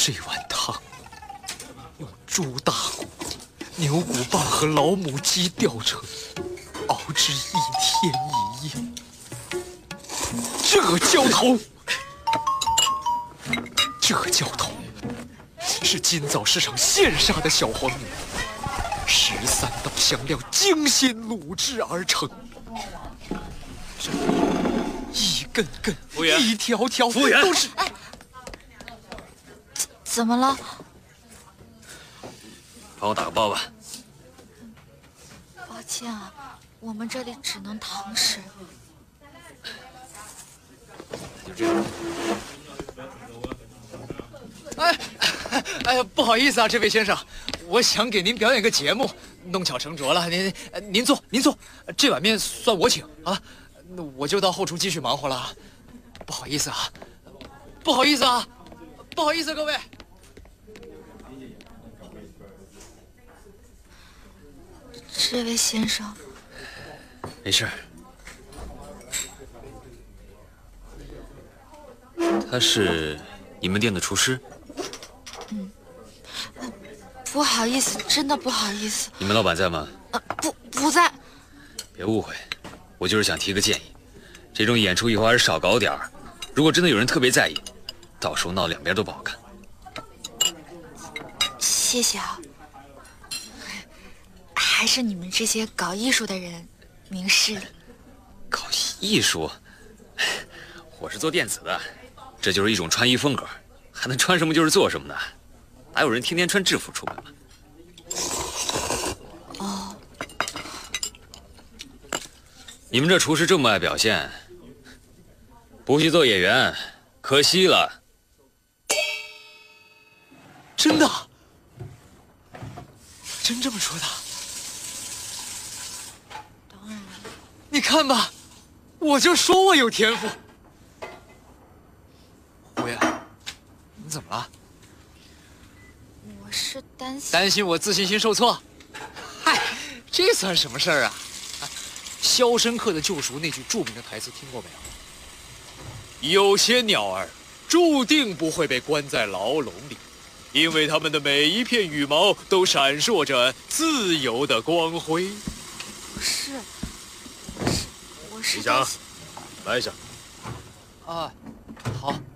这碗汤用猪大骨、牛骨棒和老母鸡吊成，熬制1天1夜。这浇头是今早市场现杀的小黄牛，13道香料精心卤制而成，一根根、一条条都是。 怎么了？ 帮我打个包吧。 抱歉啊，我们这里只能堂食。 就这样。 哎，不好意思啊，这位先生，我想给您表演个节目，弄巧成拙了。您坐，这碗面算我请啊。那我就到后厨继续忙活了。不好意思啊，不好意思，各位。 这位先生， 没事。他是你们店的厨师？ 不好意思，真的不好意思。 你们老板在吗？ 不在。 别误会，我就是想提个建议，这种演出以后还是少搞点儿。如果真的有人特别在意，到时候闹两边都不好看。 谢谢啊。还是你们这些搞艺术的人明事理。 搞艺术？我是做电子的，这就是一种穿衣风格，还能穿什么就是做什么呢？哪有人天天穿制服出门嘛？ 哦。 你们这厨师这么爱表现，不去做演员，可惜了。 真的？真这么说的？ 当然。 你看吧，我就说我有天赋。胡言，你怎么了？ 我是担心我自信心受挫。嗨，这算什么事儿啊？《肖申克的救赎》那句著名的台词听过没有？有些鸟儿注定不会被关在牢笼里，因为它们的每一片羽毛都闪烁着自由的光辉。 我是。 李强，来一下。 啊，好。